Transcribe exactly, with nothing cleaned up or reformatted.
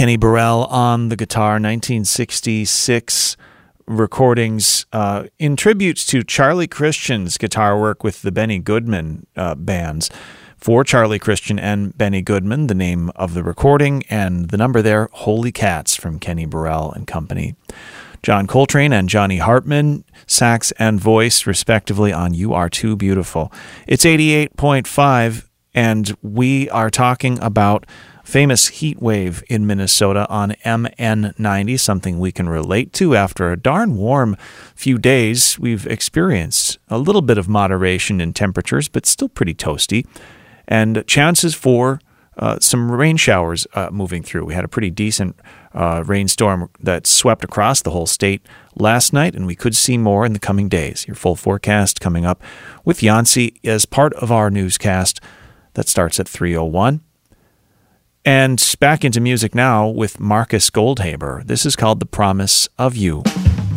Kenny Burrell on the guitar, nineteen sixty-six recordings uh, in tributes to Charlie Christian's guitar work with the Benny Goodman uh, bands. For Charlie Christian and Benny Goodman, the name of the recording, and the number there, Holy Cats from Kenny Burrell and Company. John Coltrane and Johnny Hartman, sax and voice, respectively, on You Are Too Beautiful. It's eighty-eight point five, and we are talking about famous heat wave in Minnesota on M N ninety, something we can relate to after a darn warm few days. We've experienced a little bit of moderation in temperatures, but still pretty toasty, and chances for uh, some rain showers uh, moving through. We had a pretty decent uh, rainstorm that swept across the whole state last night, and we could see more in the coming days. Your full forecast coming up with Yancey as part of our newscast that starts at three oh one. And back into music now with Marcus Goldhaber. This is called The Promise of You.